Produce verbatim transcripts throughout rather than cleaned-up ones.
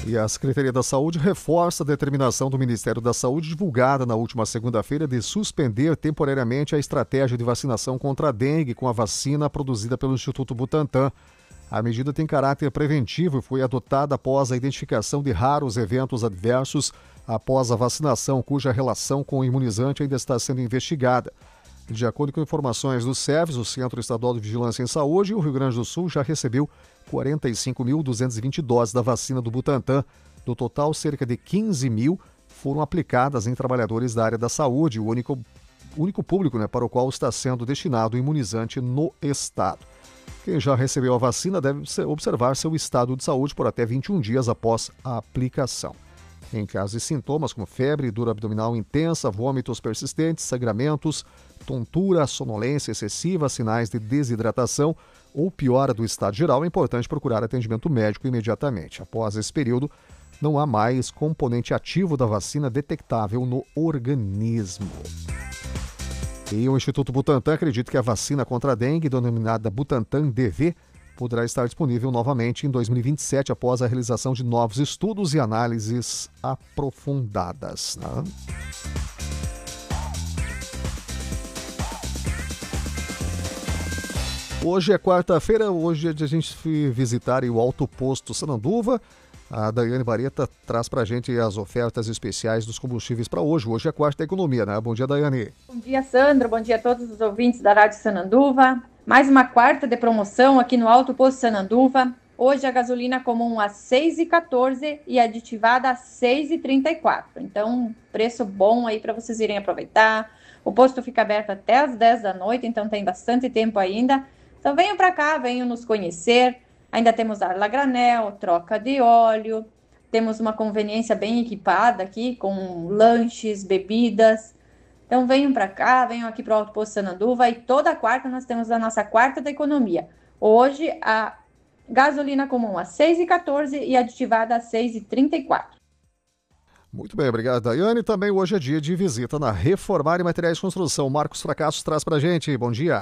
E a Secretaria da Saúde reforça a determinação do Ministério da Saúde, divulgada na última segunda-feira, de suspender temporariamente a estratégia de vacinação contra a dengue com a vacina produzida pelo Instituto Butantan. A medida tem caráter preventivo e foi adotada após a identificação de raros eventos adversos após a vacinação, cuja relação com o imunizante ainda está sendo investigada. De acordo com informações do SEVES, o Centro Estadual de Vigilância em Saúde, o Rio Grande do Sul já recebeu quarenta e cinco mil duzentas e vinte doses da vacina do Butantan. Do total, cerca de quinze mil foram aplicadas em trabalhadores da área da saúde, o único, único público, né, para o qual está sendo destinado o imunizante no estado. Quem já recebeu a vacina deve observar seu estado de saúde por até vinte e um dias após a aplicação. Em caso de sintomas como febre, dor abdominal intensa, vômitos persistentes, sangramentos, tontura, sonolência excessiva, sinais de desidratação ou piora do estado geral, é importante procurar atendimento médico imediatamente. Após esse período, não há mais componente ativo da vacina detectável no organismo. E o Instituto Butantan acredita que a vacina contra a dengue, denominada Butantan D V, poderá estar disponível novamente em dois mil e vinte e sete, após a realização de novos estudos e análises aprofundadas. Né? Hoje é quarta-feira, hoje é de a gente visitar o Alto Posto Sananduva. A Daiane Bareta traz para a gente as ofertas especiais dos combustíveis para hoje. Hoje é quarta da economia, né? Bom dia, Daiane. Bom dia, Sandro. Bom dia a todos os ouvintes da Rádio Sananduva. Mais uma quarta de promoção aqui no Alto Posto Sananduva. Hoje a gasolina comum a seis reais e quatorze centavos e aditivada a seis reais e trinta e quatro centavos. Então, preço bom aí para vocês irem aproveitar. O posto fica aberto até às dez da noite, então tem bastante tempo ainda. Então venham para cá, venham nos conhecer. Ainda temos arla granel, troca de óleo. Temos uma conveniência bem equipada aqui com lanches, bebidas. Então venham para cá, venham aqui para o Alto Posto Sananduva, e toda quarta nós temos a nossa quarta da economia. Hoje a gasolina comum a seis reais e quatorze centavos e aditivada a seis reais e trinta e quatro centavos. Muito bem, obrigado, Daiane. Também hoje é dia de visita na Reformar e Materiais de Construção. Marcos Fracassos traz para a gente. Bom dia.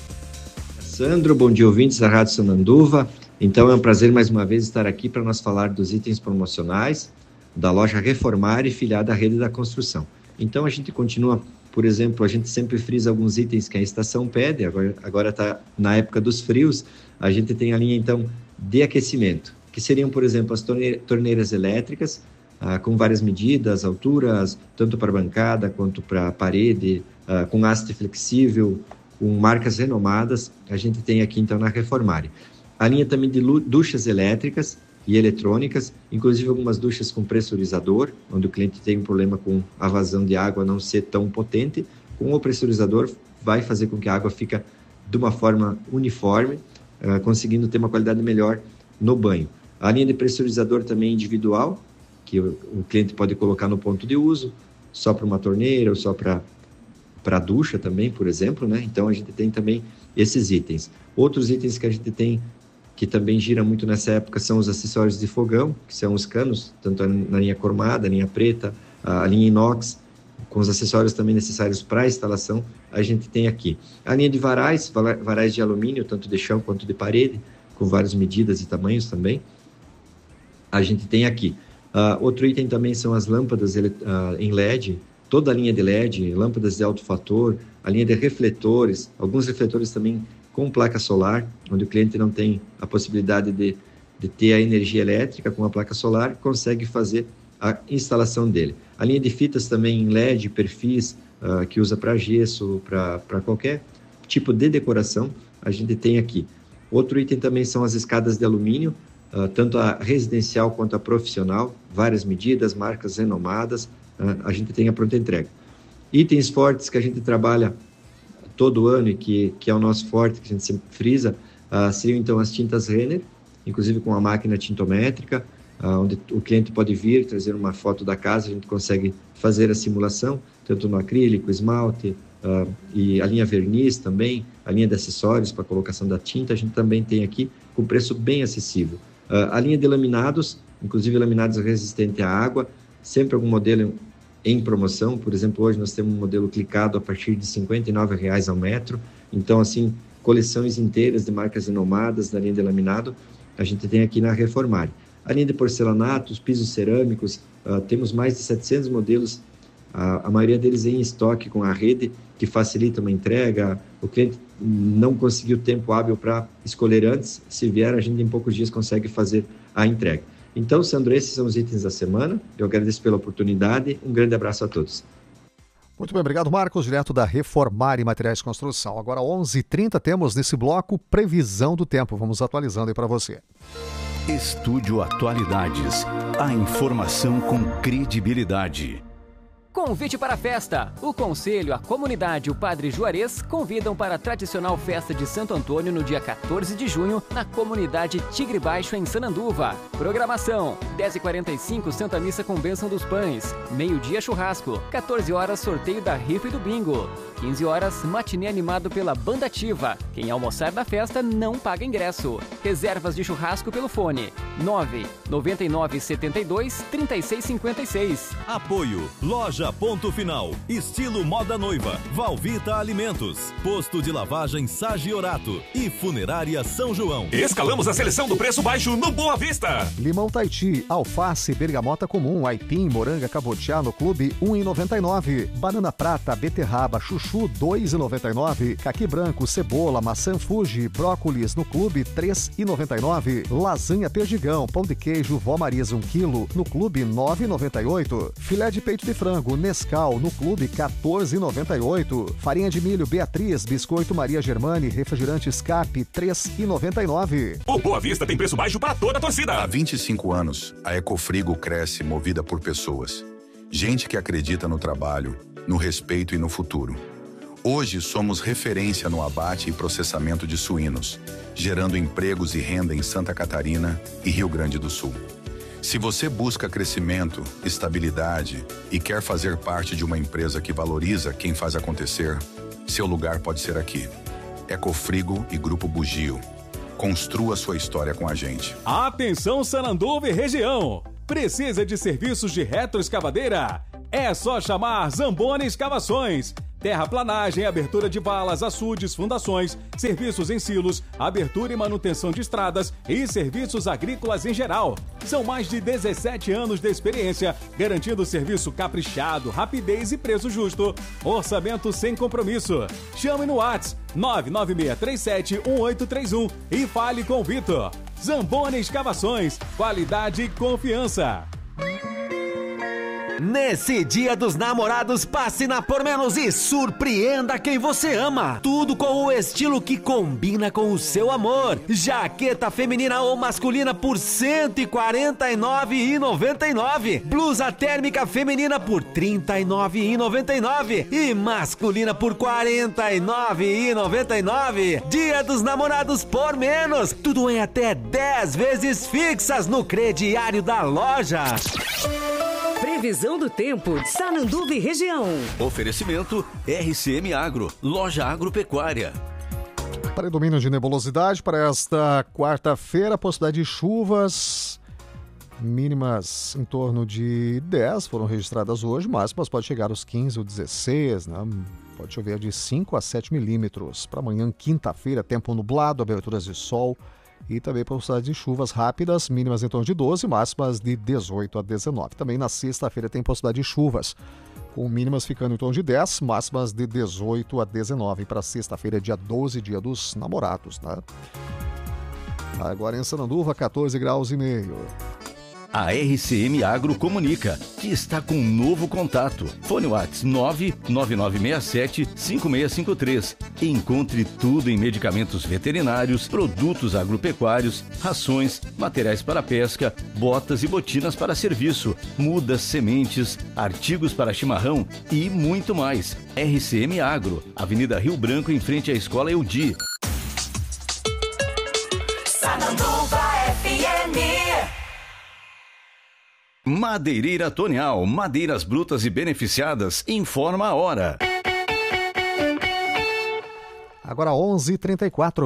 Sandro, bom dia, ouvintes da Rádio Sananduva. Então é um prazer mais uma vez estar aqui para nós falar dos itens promocionais da loja Reformar e filiada à Rede da Construção. Então a gente continua, por exemplo, a gente sempre frisa alguns itens que a estação pede, agora está na época dos frios, a gente tem a linha então de aquecimento, que seriam, por exemplo, as torneiras elétricas, ah, com várias medidas, alturas, tanto para bancada quanto para parede, ah, com haste flexível, com marcas renomadas, a gente tem aqui então na Reformar. A linha também de duchas elétricas e eletrônicas, inclusive algumas duchas com pressurizador, onde o cliente tem um problema com a vazão de água não ser tão potente. Com o pressurizador vai fazer com que a água fique de uma forma uniforme, uh, conseguindo ter uma qualidade melhor no banho. A linha de pressurizador também individual, que o, o cliente pode colocar no ponto de uso, só para uma torneira ou só para para a ducha também, por exemplo, né? Então a gente tem também esses itens. Outros itens que a gente tem que também gira muito nessa época são os acessórios de fogão, que são os canos, tanto na linha cromada, a linha preta, a linha inox, com os acessórios também necessários para a instalação, a gente tem aqui. A linha de varais, varais de alumínio, tanto de chão quanto de parede, com várias medidas e tamanhos também, a gente tem aqui. Uh, outro item também são as lâmpadas uh, em L E D, toda a linha de L E D, lâmpadas de alto fator, a linha de refletores, alguns refletores também com placa solar, onde o cliente não tem a possibilidade de, de ter a energia elétrica com a placa solar, consegue fazer a instalação dele. A linha de fitas também em L E D, perfis, uh, que usa para gesso, para qualquer tipo de decoração, a gente tem aqui. Outro item também são as escadas de alumínio, uh, tanto a residencial quanto a profissional, várias medidas, marcas renomadas, uh, a gente tem a pronta entrega. Itens fortes que a gente trabalha todo ano e que, que é o nosso forte, que a gente sempre frisa, uh, seriam então as tintas Renner, inclusive com a máquina tintométrica, uh, onde o cliente pode vir, trazer uma foto da casa, a gente consegue fazer a simulação, tanto no acrílico, esmalte, uh, e a linha verniz também, a linha de acessórios para colocação da tinta, a gente também tem aqui com preço bem acessível. Uh, a linha de laminados, inclusive laminados resistentes à água, sempre algum modelo em promoção. Por exemplo, hoje nós temos um modelo clicado a partir de cinquenta e nove reais ao metro. Então, assim, coleções inteiras de marcas renomadas da linha de laminado, a gente tem aqui na Reformar. A linha de porcelanatos, pisos cerâmicos, uh, temos mais de setecentos modelos, uh, a maioria deles em estoque com a rede, que facilita uma entrega. O cliente não conseguiu tempo hábil para escolher antes, se vier, a gente em poucos dias consegue fazer a entrega. Então, Sandro, esses são os itens da semana. Eu agradeço pela oportunidade. Um grande abraço a todos. Muito bem, obrigado, Marcos, direto da Reformar e Materiais de Construção. Agora, onze e trinta, temos nesse bloco previsão do tempo. Vamos atualizando aí para você. Estúdio Atualidades. A informação com credibilidade. Convite para a festa. O Conselho, a comunidade e o Padre Juarez convidam para a tradicional festa de Santo Antônio no dia quatorze de junho, na comunidade Tigre Baixo, em Sananduva. Programação: dez e quarenta e cinco, Santa Missa com Bênção dos Pães. Meio-dia, churrasco. quatorze horas, sorteio da rifa e do bingo. quinze horas, matinê animado pela Banda Ativa. Quem almoçar da festa não paga ingresso. Reservas de churrasco pelo fone nove nove nove sete dois, três seis cinco seis. Apoio Loja Ponto Final, estilo moda noiva, Valvita Alimentos, Posto de Lavagem Sagiorato e Funerária São João. Escalamos a seleção do preço baixo no Boa Vista. Limão Tahiti, alface, bergamota comum, aipim, moranga, cabotiá no clube um real e noventa e nove centavos. Banana prata, beterraba, chuchu dois reais e noventa e nove centavos. Caqui branco, cebola, maçã Fuji, brócolis no clube três reais e noventa e nove centavos. Lasanha Perdigão, pão de queijo Vó Marias um quilo no clube nove reais e noventa e oito centavos. Filé de peito de frango Nescau no clube quatorze reais e noventa e oito centavos. Farinha de milho Beatriz, biscoito Maria Germani, refrigerante Scarpe três reais e noventa e nove centavos. O Boa Vista tem preço baixo para toda a torcida. Há vinte e cinco anos, a Ecofrigo cresce movida por pessoas. Gente que acredita no trabalho, no respeito e no futuro. Hoje somos referência no abate e processamento de suínos, gerando empregos e renda em Santa Catarina e Rio Grande do Sul. Se você busca crescimento, estabilidade e quer fazer parte de uma empresa que valoriza quem faz acontecer, seu lugar pode ser aqui. Ecofrigo e Grupo Bugio. Construa sua história com a gente. Atenção, Sananduva e região! Precisa de serviços de retroescavadeira? É só chamar Zamboni Escavações. Terraplanagem, abertura de valas, açudes, fundações, serviços em silos, abertura e manutenção de estradas e serviços agrícolas em geral. São mais de dezessete anos de experiência, garantindo serviço caprichado, rapidez e preço justo. Orçamento sem compromisso. Chame no WhatsApp nove nove seis três sete um oito três um e fale com o Vitor. Zamboni Escavações, qualidade e confiança. Nesse Dia dos Namorados, passe na Por Menos e surpreenda quem você ama. Tudo com o estilo que combina com o seu amor. Jaqueta feminina ou masculina por cento e quarenta e nove reais e noventa e nove centavos. Blusa térmica feminina por trinta e nove reais e noventa e nove centavos. E masculina por quarenta e nove reais e noventa e nove centavos. Dia dos Namorados Por Menos. Tudo em até dez vezes fixas no crediário da loja. Previsão do tempo, Sananduva e região. Oferecimento R C M Agro, loja agropecuária. Predomínio de nebulosidade para esta quarta-feira, possibilidade de chuvas mínimas em torno de dez foram registradas hoje, máximas pode chegar aos quinze ou dezesseis, né? Pode chover de cinco a sete milímetros. Para amanhã, quinta-feira, tempo nublado, aberturas de sol. E também possibilidade de chuvas rápidas, mínimas em torno de doze, máximas de dezoito a dezenove. Também na sexta-feira tem possibilidade de chuvas, com mínimas ficando em torno de dez, máximas de dezoito a dezenove. Para sexta-feira, dia doze, dia dos namorados, né? Agora em Sananduva, quatorze graus e meio. A R C M Agro comunica que está com um novo contato. Fone WhatsApp nove nove nove seis sete cinco seis cinco três. Encontre tudo em medicamentos veterinários, produtos agropecuários, rações, materiais para pesca, botas e botinas para serviço, mudas, sementes, artigos para chimarrão e muito mais. R C M Agro, Avenida Rio Branco, em frente à Escola Eudi. Sananduva F M. Madeireira Tonial, madeiras brutas e beneficiadas, informa a hora. Agora onze e trinta e quatro.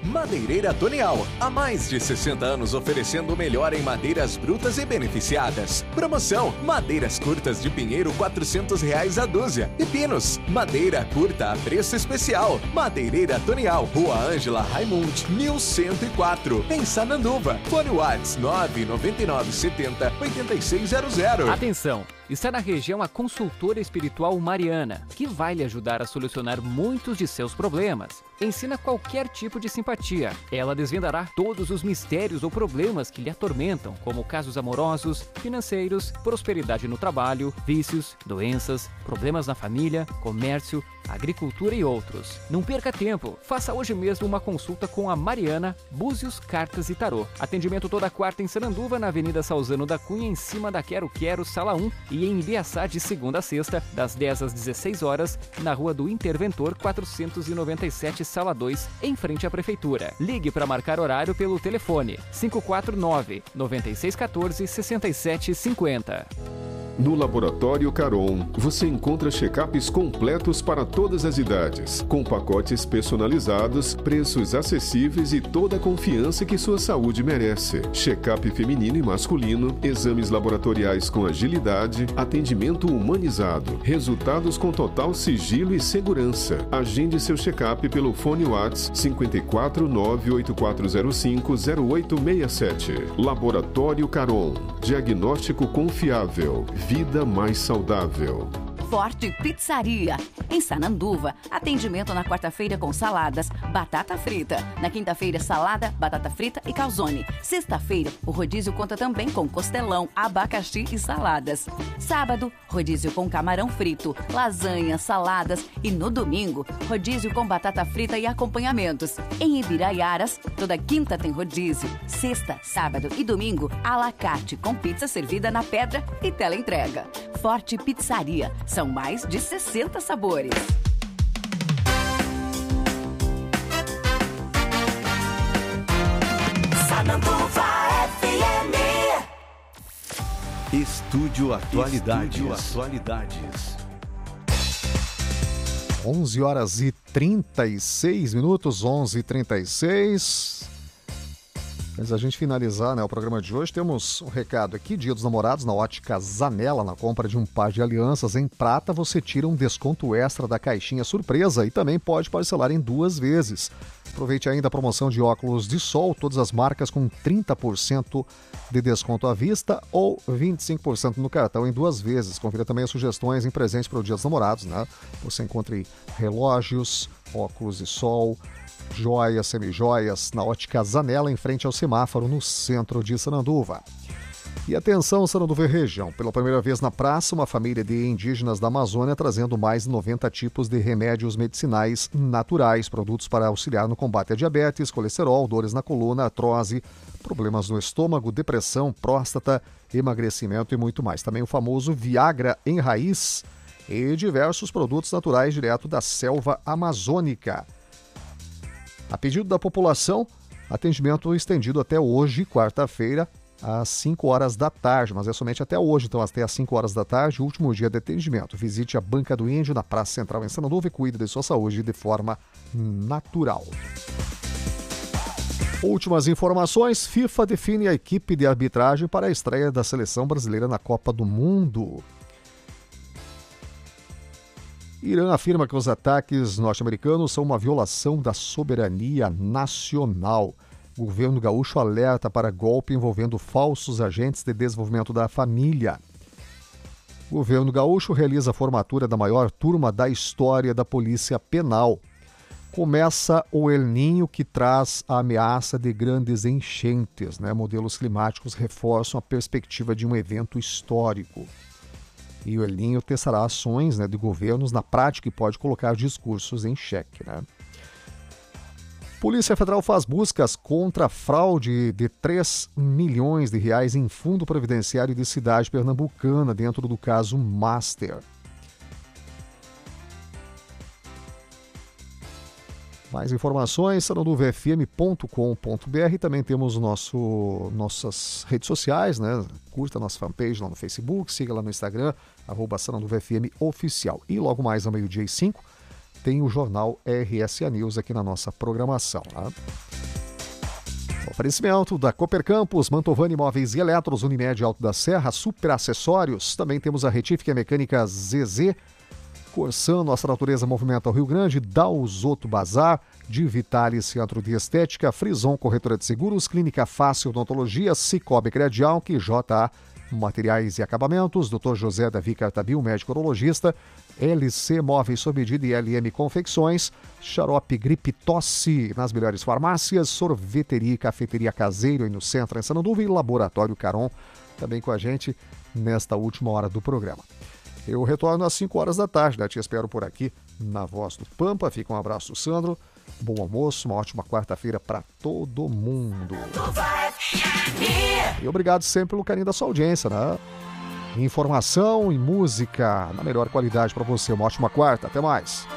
Madeireira Tonial, há mais de sessenta anos oferecendo o melhor em madeiras brutas e beneficiadas. Promoção, madeiras curtas de pinheiro quatrocentos reais a dúzia. E pinos, madeira curta a preço especial. Madeireira Tonial, Rua Ângela Raimund, mil cento e quatro, em Sananduva. Fone WhatsApp nove nove nove sete zero oito seis zero zero. Atenção! Está na região a consultora espiritual Mariana, que vai lhe ajudar a solucionar muitos de seus problemas. Ensina qualquer tipo de simpatia. Ela desvendará todos os mistérios ou problemas que lhe atormentam, como casos amorosos, financeiros, prosperidade no trabalho, vícios, doenças, problemas na família, comércio, agricultura e outros. Não perca tempo. Faça hoje mesmo uma consulta com a Mariana, Búzios, Cartas e Tarô. Atendimento toda quarta em Sananduva, na Avenida Salzano da Cunha, em cima da Quero Quero, Sala um, e em Ibiaçá de segunda a sexta, das dez às dezesseis horas, na Rua do Interventor quatrocentos e noventa e sete, Sala dois, em frente à Prefeitura. Ligue para marcar horário pelo telefone cinco quatro nove, nove seis um quatro, seis sete cinco zero. No Laboratório Caron, você encontra check-ups completos para todas as idades, com pacotes personalizados, preços acessíveis e toda a confiança que sua saúde merece. Check-up feminino e masculino, exames laboratoriais com agilidade, atendimento humanizado, resultados com total sigilo e segurança. Agende seu check-up pelo fone WhatsApp cinco quatro nove oito quatro zero cinco zero oito seis sete. Laboratório Caron, diagnóstico confiável. Vida mais saudável. Forte Pizzaria. Em Sananduva, atendimento na quarta-feira com saladas, batata frita. Na quinta-feira, salada, batata frita e calzone. Sexta-feira, o rodízio conta também com costelão, abacaxi e saladas. Sábado, rodízio com camarão frito, lasanha, saladas. E no domingo, rodízio com batata frita e acompanhamentos. Em Ibiraiaras, toda quinta tem rodízio. Sexta, sábado e domingo, à la carte, com pizza servida na pedra e teleentrega. Forte Pizzaria. São mais de sessenta sabores. Sananduva F M. Estúdio Atualidades. Estúdio Atualidades. onze horas e trinta e seis minutos, onze e trinta e seis. Antes da gente finalizar, né, o programa de hoje, temos um recado aqui. Dia dos Namorados na Ótica Zanella. Na compra de um par de alianças em prata, você tira um desconto extra da caixinha surpresa e também pode parcelar em duas vezes. Aproveite ainda a promoção de óculos de sol, todas as marcas com trinta por cento de desconto à vista ou vinte e cinco por cento no cartão em duas vezes. Confira também as sugestões em presentes para o Dia dos Namorados, né? Você encontra relógios, óculos de sol, joias, semijoias, na Ótica Zanella, em frente ao semáforo, no centro de Sananduva. E atenção, Sananduva e região. Pela primeira vez na praça, uma família de indígenas da Amazônia trazendo mais de noventa tipos de remédios medicinais naturais, produtos para auxiliar no combate a diabetes, colesterol, dores na coluna, artrose, problemas no estômago, depressão, próstata, emagrecimento e muito mais. Também o famoso Viagra em raiz e diversos produtos naturais direto da selva amazônica. A pedido da população, atendimento estendido até hoje, quarta-feira, às cinco horas da tarde, mas é somente até hoje, então até às cinco horas da tarde, último dia de atendimento. Visite a Banca do Índio na Praça Central em Sananduva e cuide de sua saúde de forma natural. Últimas informações, FIFA define a equipe de arbitragem para a estreia da seleção brasileira na Copa do Mundo. Irã afirma que os ataques norte-americanos são uma violação da soberania nacional. O governo gaúcho alerta para golpe envolvendo falsos agentes de desenvolvimento da família. O governo gaúcho realiza a formatura da maior turma da história da Polícia Penal. Começa o El Niño, que traz a ameaça de grandes enchentes, né? Modelos climáticos reforçam a perspectiva de um evento histórico. E o El Niño testará ações, né, de governos na prática e pode colocar discursos em xeque, né? Polícia Federal faz buscas contra a fraude de três milhões de reais em fundo previdenciário de cidade pernambucana dentro do caso Master. Mais informações, sananduva f m ponto com ponto b r. Também temos o nosso, nossas redes sociais, né? Curta a nossa fanpage lá no Facebook, siga lá no Instagram, arroba sananduva f m oficial. E logo mais ao meio-dia e cinco, tem o jornal R S A News aqui na nossa programação. Tá? Oferecimento da Cooper Campus, Mantovani Imóveis e Eletros, Unimed Alto da Serra, Super Acessórios. Também temos a Retífica Mecânica Z Z, Corsan, Nossa Natureza Movimenta o Rio Grande, Dalzoto Bazar, de Vitale Centro de Estética, Frison Corretora de Seguros, Clínica Fácil Odontologia, Cicobi Credial, que J A Materiais e Acabamentos, doutor José Davi Cartabil, médico urologista, L C Móveis sob medida e L M Confecções, Xarope Gripe Tosse nas melhores farmácias, Sorveteria e Cafeteria Caseiro aí no centro em Sananduva e Laboratório Caron também com a gente nesta última hora do programa. Eu retorno às cinco horas da tarde, né? Te espero por aqui na Voz do Pampa. Fica um abraço, Sandro. Bom almoço, uma ótima quarta-feira para todo mundo. E obrigado sempre pelo carinho da sua audiência, né? Informação e música na melhor qualidade para você. Uma ótima quarta. Até mais.